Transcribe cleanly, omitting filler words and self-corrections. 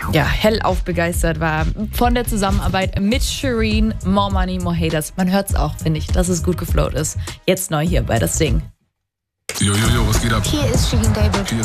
ja, hellauf begeistert war von der Zusammenarbeit mit Shireen. More Money, More Haters. Man hört es auch, finde ich, dass es gut geflowt ist. Jetzt neu hier bei Das Ding. Jo, was geht ab? Hier ist Shirin David.